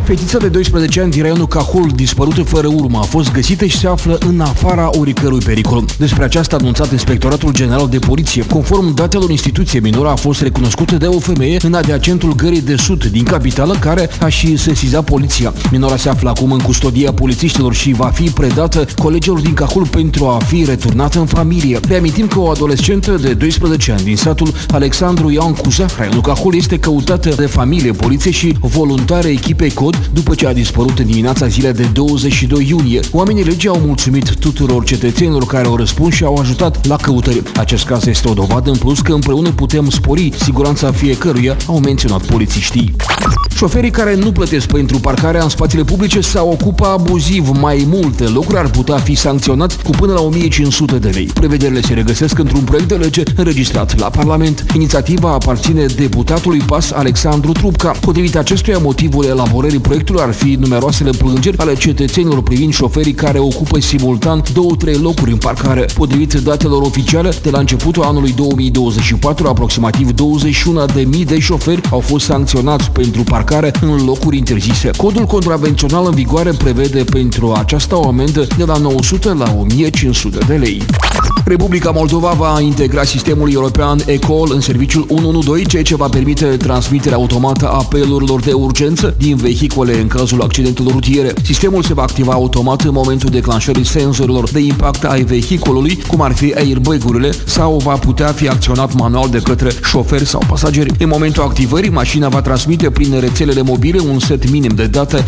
Fetița de 12 ani din raionul Cahul, dispărută fără urmă, a fost găsită și se află în afara oricărui pericol. Despre aceasta a anunțat Inspectoratul General de Poliție. Conform datelor instituției, minora a fost recunoscută de o femeie în adiacentul Gării de Sud din capitală, care a și sesizat poliția. Minora se află acum în custodia polițiștilor și va fi predată colegilor din Cahul pentru a fi returnată în familie. Reamintim că o adolescentă de 12 ani din satul Alexandru Ioan Cuza, raionul Cahul, este căutată de familie, poliție și voluntare echipei COD după ce a dispărut în dimineața zilei de 22 iunie. Oamenii legii au mulțumit tuturor cetățenilor care au răspuns și au ajutat la căutări. Acest caz este o dovadă în plus că împreună putem spori siguranța fiecăruia, au menționat polițiștii. Șoferii care nu plătesc pentru parcarea în spațiile publice sau ocupă abuziv mai multe locuri ar putea fi sancționați cu până la 1500 de lei. Prevederile se regăsesc într-un proiect de lege înregistrat la Parlament. Inițiativa aparține deputatului PAS Alexandru Trupca. Potrivit acestuia, motivul elaborării proiectului ar fi numeroasele plângeri ale cetățenilor privind șoferii care ocupă simultan 2-3 locuri în parcare. Potrivit datelor oficiale, de la începutul anului 2024, aproximativ 21.000 de șoferi au fost sancționați pentru parcare în locuri interzise. Codul contravențional în vigoare prevede pentru aceasta o amendă de la 900 la 1500 de lei. Republica Moldova va integra sistemul european eCall în serviciul 112, ceea ce va permite transmiterea automată a apelurilor de urgență din vehicule în cazul accidentelor rutiere. Sistemul se va activa automat în momentul declanșării senzorilor de impact ai vehiculului, cum ar fi airbag-urile, sau va putea fi acționat manual de către șoferi sau pasageri. În momentul activării, mașina va transmite prin rețelele mobile un set minim de date